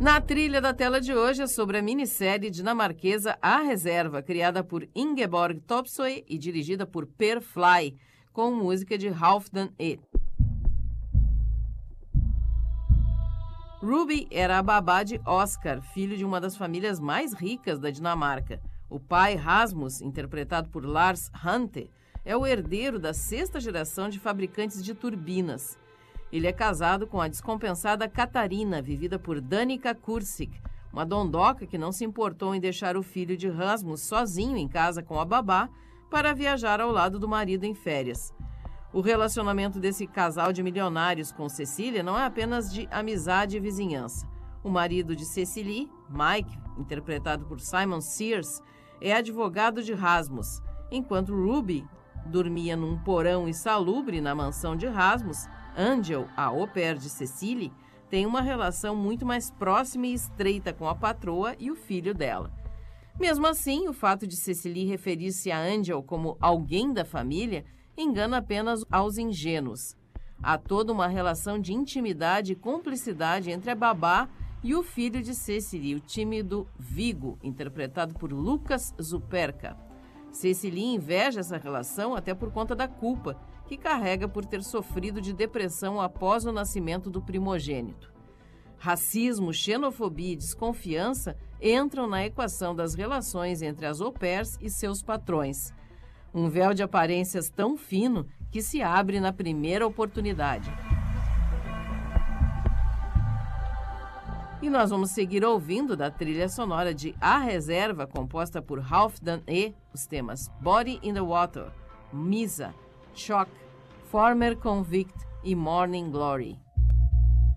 Na trilha da tela de hoje é sobre a minissérie dinamarquesa A Reserva, criada por Ingeborg Topsøe e dirigida por Per Fly, com música de Halfdan E. Ruby era a babá de Oscar, filho de uma das famílias mais ricas da Dinamarca. O pai, Rasmus, interpretado por Lars Hante, é o herdeiro da 6ª geração de fabricantes de turbinas. Ele é casado com a descompensada Catarina, vivida por Danica Kursik, uma dondoca que não se importou em deixar o filho de Rasmus sozinho em casa com a babá para viajar ao lado do marido em férias. O relacionamento desse casal de milionários com Cecília não é apenas de amizade e vizinhança. O marido de Cecily, Mike, interpretado por Simon Sears, é advogado de Rasmus. Enquanto Ruby dormia num porão insalubre na mansão de Rasmus, Angel, a au pair de Cecily, tem uma relação muito mais próxima e estreita com a patroa e o filho dela. Mesmo assim, o fato de Cecily referir-se a Angel como alguém da família engana apenas aos ingênuos. Há toda uma relação de intimidade e cumplicidade entre a babá e o filho de Cecily, o tímido Viggo, interpretado por Lucas Zuperka. Cecily inveja essa relação até por conta da culpa que carrega por ter sofrido de depressão após o nascimento do primogênito. Racismo, xenofobia e desconfiança entram na equação das relações entre as au pairs e seus patrões. Um véu de aparências tão fino que se abre na primeira oportunidade. E nós vamos seguir ouvindo da trilha sonora de A Reserva, composta por Halfdan E, os temas Body in the Water, Misa, Chock, Former Convict e Morning Glory.